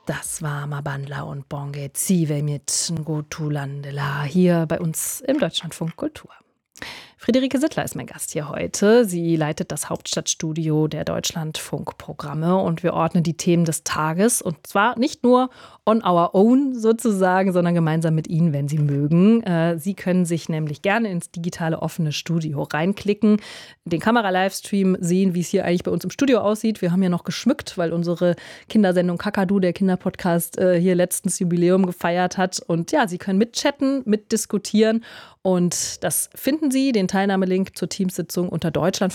Das war Mabandla und Bonge Zive mit Ngotulandela hier bei uns im Deutschlandfunk Kultur. Friederike Sittler ist mein Gast hier heute. Sie leitet das Hauptstadtstudio der Deutschlandfunkprogramme und wir ordnen die Themen des Tages und zwar nicht nur on our own sozusagen, sondern gemeinsam mit Ihnen, wenn Sie mögen. Sie können sich nämlich gerne ins digitale offene Studio reinklicken, den Kamera-Livestream sehen, wie es hier eigentlich bei uns im Studio aussieht. Wir haben ja noch geschmückt, weil unsere Kindersendung Kakadu, der Kinderpodcast, hier letztens Jubiläum gefeiert hat. Und ja, Sie können mitchatten, mitdiskutieren. Und das finden Sie, den Teilnahmelink zur Teamsitzung unter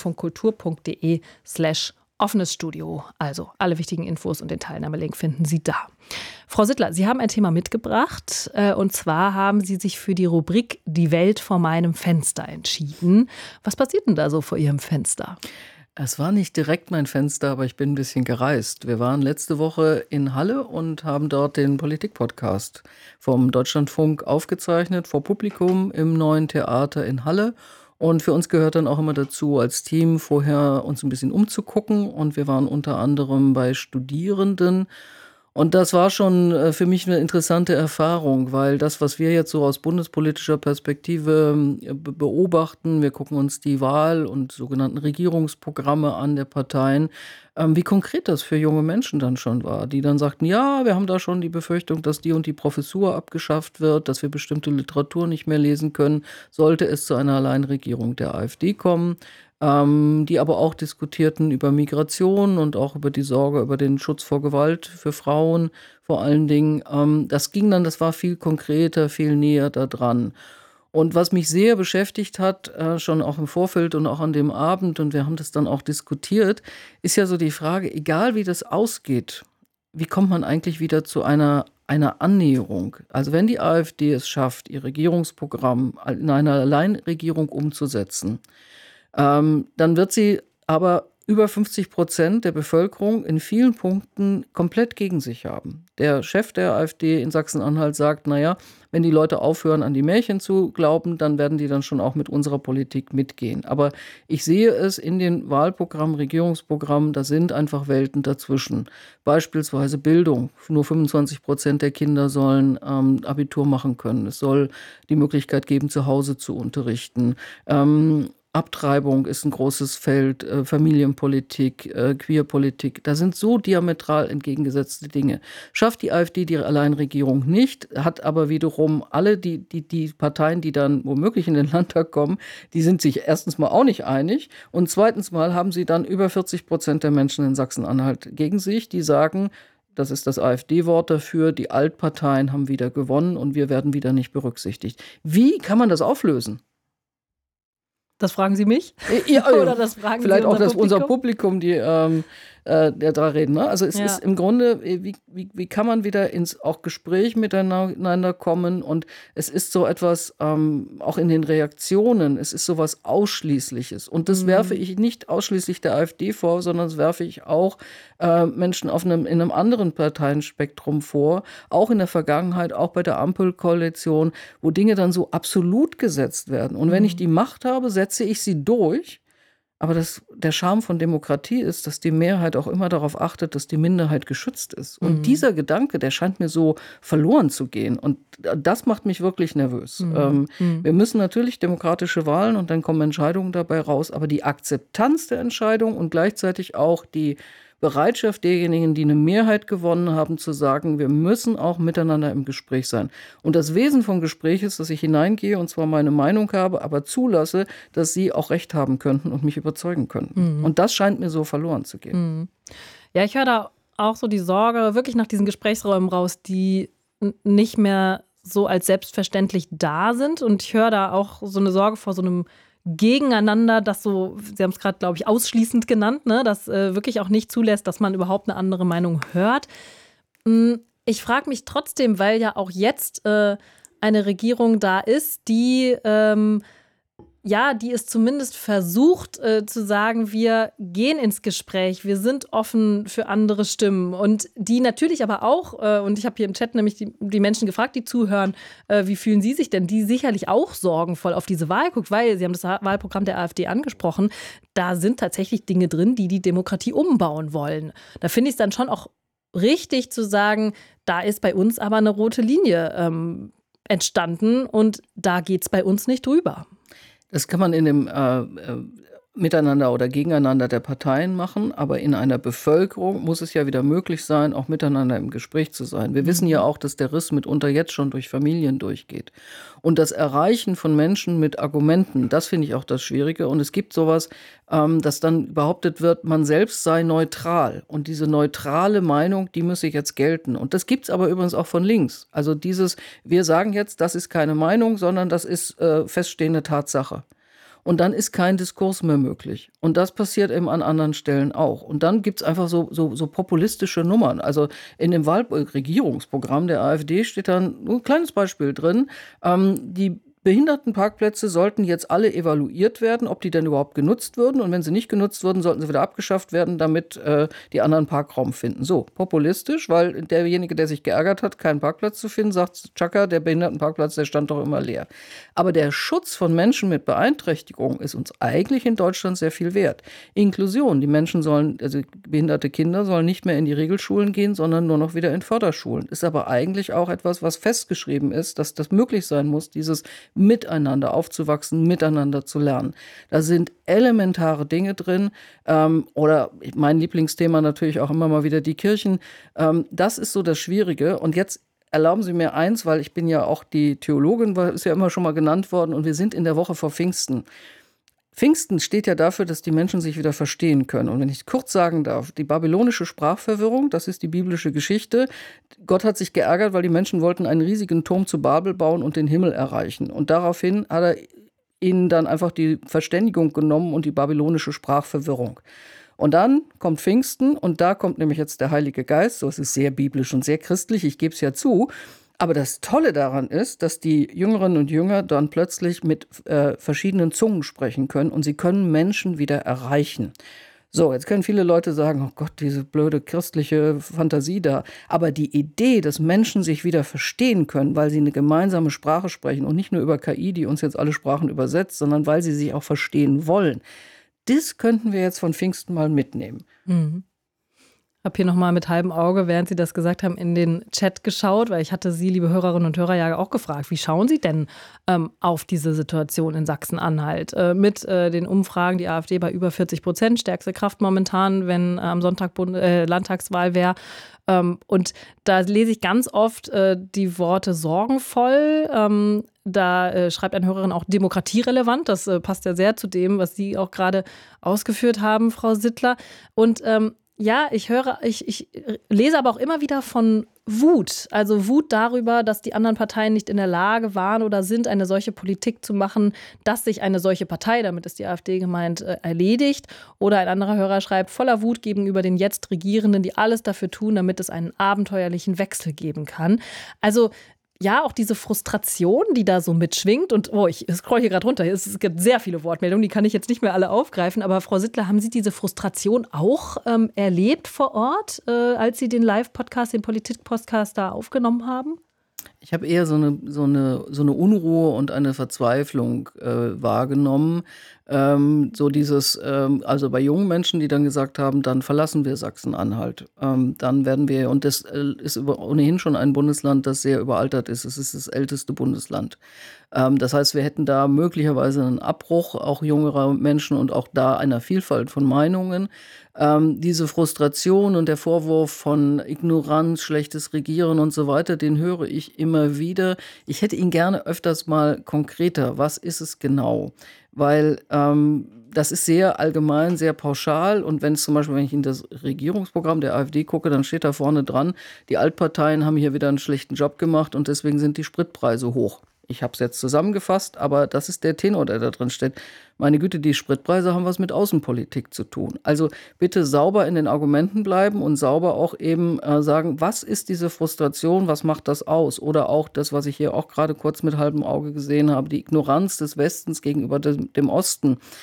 deutschlandfunkkultur.de/offenes Studio. Also alle wichtigen Infos und den Teilnahmelink finden Sie da. Frau Sittler, Sie haben ein Thema mitgebracht. Und zwar haben Sie sich für die Rubrik Die Welt vor meinem Fenster entschieden. Was passiert denn da so vor Ihrem Fenster? Es war nicht direkt mein Fenster, aber ich bin ein bisschen gereist. Wir waren letzte Woche in Halle und haben dort den Politik-Podcast vom Deutschlandfunk aufgezeichnet, vor Publikum im Neuen Theater in Halle. Und für uns gehört dann auch immer dazu, als Team vorher uns ein bisschen umzugucken. Und wir waren unter anderem bei Studierenden. Und das war schon für mich eine interessante Erfahrung, weil das, was wir jetzt so aus bundespolitischer Perspektive beobachten, wir gucken uns die Wahl- und sogenannten Regierungsprogramme an der Parteien, wie konkret das für junge Menschen dann schon war, die dann sagten, ja, wir haben da schon die Befürchtung, dass die und die Professur abgeschafft wird, dass wir bestimmte Literatur nicht mehr lesen können, sollte es zu einer Alleinregierung der AfD kommen. Die aber auch diskutierten über Migration und auch über die Sorge über den Schutz vor Gewalt für Frauen vor allen Dingen. Das war viel konkreter, viel näher da dran. Und was mich sehr beschäftigt hat, schon auch im Vorfeld und auch an dem Abend, und wir haben das dann auch diskutiert, ist ja so die Frage, egal wie das ausgeht, wie kommt man eigentlich wieder zu einer Annäherung? Also wenn die AfD es schafft, ihr Regierungsprogramm in einer Alleinregierung umzusetzen, dann wird sie aber über 50% der Bevölkerung in vielen Punkten komplett gegen sich haben. Der Chef der AfD in Sachsen-Anhalt sagt, naja, wenn die Leute aufhören, an die Märchen zu glauben, dann werden die dann schon auch mit unserer Politik mitgehen. Aber ich sehe es in den Wahlprogrammen, Regierungsprogrammen, da sind einfach Welten dazwischen. Beispielsweise Bildung. Nur 25% der Kinder sollen Abitur machen können. Es soll die Möglichkeit geben, zu Hause zu unterrichten. Abtreibung ist ein großes Feld, Familienpolitik, Queerpolitik. Da sind so diametral entgegengesetzte Dinge. Schafft die AfD die Alleinregierung nicht, hat aber wiederum alle die Parteien, die dann womöglich in den Landtag kommen, die sind sich erstens mal auch nicht einig und zweitens mal haben sie dann über 40% der Menschen in Sachsen-Anhalt gegen sich, die sagen, das ist das AfD-Wort dafür, die Altparteien haben wieder gewonnen und wir werden wieder nicht berücksichtigt. Wie kann man das auflösen? Das fragen Sie mich? Ja, Oder das fragen vielleicht Sie auch unser Publikum? Publikum, die da reden. Ne? Also es ist im Grunde, wie kann man wieder ins auch Gespräch miteinander kommen? Und es ist so etwas, auch in den Reaktionen, es ist so was Ausschließliches. Und das werfe ich nicht ausschließlich der AfD vor, sondern das werfe ich auch Menschen in einem anderen Parteienspektrum vor, auch in der Vergangenheit, auch bei der Ampelkoalition, wo Dinge dann so absolut gesetzt werden. Und wenn ich die Macht habe, setze ich sie durch. Aber der Charme von Demokratie ist, dass die Mehrheit auch immer darauf achtet, dass die Minderheit geschützt ist. Und dieser Gedanke, der scheint mir so verloren zu gehen. Und das macht mich wirklich nervös. Wir müssen natürlich demokratische Wahlen und dann kommen Entscheidungen dabei raus. Aber die Akzeptanz der Entscheidung und gleichzeitig auch die Bereitschaft derjenigen, die eine Mehrheit gewonnen haben, zu sagen, wir müssen auch miteinander im Gespräch sein. Und das Wesen von Gespräch ist, dass ich hineingehe und zwar meine Meinung habe, aber zulasse, dass sie auch Recht haben könnten und mich überzeugen könnten. Und das scheint mir so verloren zu gehen. Ja, ich höre da auch so die Sorge wirklich nach diesen Gesprächsräumen raus, die nicht mehr so als selbstverständlich da sind. Und ich höre da auch so eine Sorge vor so einem Gegeneinander, das so, Sie haben es gerade, glaube ich, ausschließend genannt, ne, das wirklich auch nicht zulässt, dass man überhaupt eine andere Meinung hört. Ich frage mich trotzdem, weil ja auch jetzt eine Regierung da ist, die es zumindest versucht zu sagen, wir gehen ins Gespräch, wir sind offen für andere Stimmen und die natürlich aber auch, und ich habe hier im Chat nämlich die Menschen gefragt, die zuhören, wie fühlen sie sich denn, die sicherlich auch sorgenvoll auf diese Wahl guckt, weil Sie haben das Wahlprogramm der AfD angesprochen, da sind tatsächlich Dinge drin, die die Demokratie umbauen wollen. Da finde ich es dann schon auch richtig zu sagen, da ist bei uns aber eine rote Linie entstanden und da geht es bei uns nicht drüber? Das kann man in dem Miteinander oder Gegeneinander der Parteien machen, aber in einer Bevölkerung muss es ja wieder möglich sein, auch miteinander im Gespräch zu sein. Wir wissen ja auch, dass der Riss mitunter jetzt schon durch Familien durchgeht. Und das Erreichen von Menschen mit Argumenten, das finde ich auch das Schwierige. Und es gibt sowas, dass dann behauptet wird, man selbst sei neutral. Und diese neutrale Meinung, die müsse jetzt gelten. Und das gibt's aber übrigens auch von links. Also wir sagen jetzt, das ist keine Meinung, sondern das ist feststehende Tatsache. Und dann ist kein Diskurs mehr möglich. Und das passiert eben an anderen Stellen auch. Und dann gibt's einfach so populistische Nummern. Also in dem Wahlregierungsprogramm der AfD steht dann ein kleines Beispiel drin. Die Behindertenparkplätze sollten jetzt alle evaluiert werden, ob die denn überhaupt genutzt würden. Und wenn sie nicht genutzt würden, sollten sie wieder abgeschafft werden, damit die anderen Parkraum finden. So, populistisch, weil derjenige, der sich geärgert hat, keinen Parkplatz zu finden, sagt, Chaka, der Behindertenparkplatz, der stand doch immer leer. Aber der Schutz von Menschen mit Beeinträchtigung ist uns eigentlich in Deutschland sehr viel wert. Inklusion, also behinderte Kinder sollen nicht mehr in die Regelschulen gehen, sondern nur noch wieder in Förderschulen. Ist aber eigentlich auch etwas, was festgeschrieben ist, dass das möglich sein muss, dieses miteinander aufzuwachsen, miteinander zu lernen. Da sind elementare Dinge drin. Oder mein Lieblingsthema natürlich auch immer mal wieder die Kirchen. Das ist so das Schwierige. Und jetzt erlauben Sie mir eins, weil ich bin ja auch die Theologin, ist ja immer schon mal genannt worden, und wir sind in der Woche vor Pfingsten. Pfingsten steht ja dafür, dass die Menschen sich wieder verstehen können. Und wenn ich kurz sagen darf, die babylonische Sprachverwirrung, das ist die biblische Geschichte. Gott hat sich geärgert, weil die Menschen wollten einen riesigen Turm zu Babel bauen und den Himmel erreichen. Und daraufhin hat er ihnen dann einfach die Verständigung genommen und die babylonische Sprachverwirrung. Und dann kommt Pfingsten und da kommt nämlich jetzt der Heilige Geist. So, es ist sehr biblisch und sehr christlich, ich gebe es ja zu. Aber das Tolle daran ist, dass die Jüngerinnen und Jünger dann plötzlich mit verschiedenen Zungen sprechen können und sie können Menschen wieder erreichen. So, jetzt können viele Leute sagen, oh Gott, diese blöde christliche Fantasie da. Aber die Idee, dass Menschen sich wieder verstehen können, weil sie eine gemeinsame Sprache sprechen und nicht nur über KI, die uns jetzt alle Sprachen übersetzt, sondern weil sie sich auch verstehen wollen, das könnten wir jetzt von Pfingsten mal mitnehmen. Mhm. Habe hier nochmal mit halbem Auge, während Sie das gesagt haben, in den Chat geschaut, weil ich hatte Sie, liebe Hörerinnen und Hörer, ja auch gefragt, wie schauen Sie denn auf diese Situation in Sachsen-Anhalt? Mit den Umfragen, die AfD bei über 40%, stärkste Kraft momentan, wenn am Sonntag Landtagswahl wäre. Und da lese ich ganz oft die Worte sorgenvoll. Da schreibt eine Hörerin auch demokratierelevant. Das passt ja sehr zu dem, was Sie auch gerade ausgeführt haben, Frau Sittler. Und ja, ich lese aber auch immer wieder von Wut. Also Wut darüber, dass die anderen Parteien nicht in der Lage waren oder sind, eine solche Politik zu machen, dass sich eine solche Partei, damit ist die AfD gemeint, erledigt. Oder ein anderer Hörer schreibt, voller Wut gegenüber den jetzt Regierenden, die alles dafür tun, damit es einen abenteuerlichen Wechsel geben kann. Also ja, auch diese Frustration, die da so mitschwingt. Und ich scroll hier gerade runter. Es gibt sehr viele Wortmeldungen, die kann ich jetzt nicht mehr alle aufgreifen. Aber Frau Sittler, haben Sie diese Frustration auch erlebt vor Ort, als Sie den Live-Podcast, den Politik-Podcast da aufgenommen haben? Ich habe eher so eine Unruhe und eine Verzweiflung wahrgenommen. So dieses, also bei jungen Menschen, die dann gesagt haben, dann verlassen wir Sachsen-Anhalt. Dann werden wir, und das ist ohnehin schon ein Bundesland, das sehr überaltert ist. Es ist das älteste Bundesland. Das heißt, wir hätten da möglicherweise einen Abbruch auch jüngerer Menschen und auch da einer Vielfalt von Meinungen. Diese Frustration und der Vorwurf von Ignoranz, schlechtes Regieren und so weiter, den höre ich immer wieder. Ich hätte ihn gerne öfters mal konkreter. Was ist es genau? Weil das ist sehr allgemein, sehr pauschal. Und wenn ich in das Regierungsprogramm der AfD gucke, dann steht da vorne dran, die Altparteien haben hier wieder einen schlechten Job gemacht und deswegen sind die Spritpreise hoch. Ich habe es jetzt zusammengefasst, aber das ist der Tenor, der da drin steht. Meine Güte, die Spritpreise haben was mit Außenpolitik zu tun. Also bitte sauber in den Argumenten bleiben und sauber auch eben sagen, was ist diese Frustration, was macht das aus? Oder auch das, was ich hier auch gerade kurz mit halbem Auge gesehen habe, die Ignoranz des Westens gegenüber dem Osten.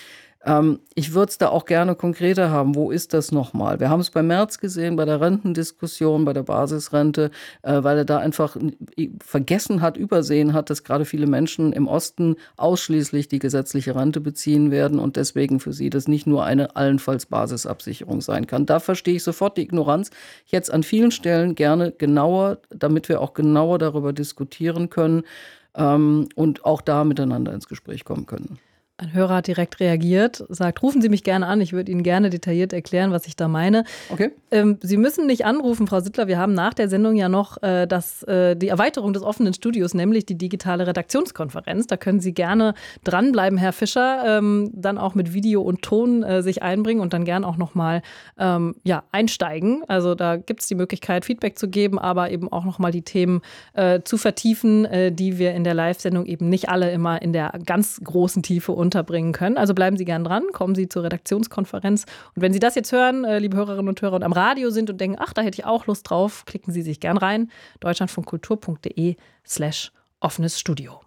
Ich würde es da auch gerne konkreter haben. Wo ist das nochmal? Wir haben es bei Merz gesehen, bei der Rentendiskussion, bei der Basisrente, weil er da einfach vergessen hat, übersehen hat, dass gerade viele Menschen im Osten ausschließlich die gesetzliche Rente beziehen werden und deswegen für sie das nicht nur eine allenfalls Basisabsicherung sein kann. Da verstehe ich sofort die Ignoranz. Jetzt an vielen Stellen gerne genauer, damit wir auch genauer darüber diskutieren können und auch da miteinander ins Gespräch kommen können. Ein Hörer hat direkt reagiert, sagt, rufen Sie mich gerne an, ich würde Ihnen gerne detailliert erklären, was ich da meine. Okay. Sie müssen nicht anrufen, Frau Sittler, wir haben nach der Sendung ja noch die Erweiterung des offenen Studios, nämlich die digitale Redaktionskonferenz. Da können Sie gerne dranbleiben, Herr Fischer, dann auch mit Video und Ton sich einbringen und dann gern auch nochmal einsteigen. Also da gibt es die Möglichkeit, Feedback zu geben, aber eben auch nochmal die Themen zu vertiefen, die wir in der Live-Sendung eben nicht alle immer in der ganz großen Tiefe unterbringen können. Also bleiben Sie gern dran, kommen Sie zur Redaktionskonferenz. Und wenn Sie das jetzt hören, liebe Hörerinnen und Hörer, und am Radio sind und denken, ach, da hätte ich auch Lust drauf, klicken Sie sich gern rein. deutschlandfunkkultur.de/offenes Studio.